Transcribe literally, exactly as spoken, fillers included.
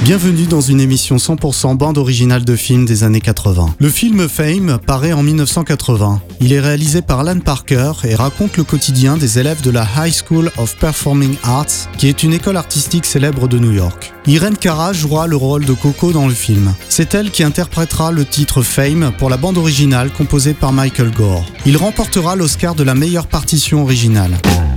Bienvenue dans une émission cent pour cent bande originale de films des années quatre-vingts. Le film Fame paraît en mille neuf cent quatre-vingts. Il est réalisé par Alan Parker et raconte le quotidien des élèves de la High School of Performing Arts, qui est une école artistique célèbre de New York. Irene Cara jouera le rôle de Coco dans le film. C'est elle qui interprétera le titre Fame pour la bande originale composée par Michael Gore. Il remportera l'Oscar de la meilleure partition originale.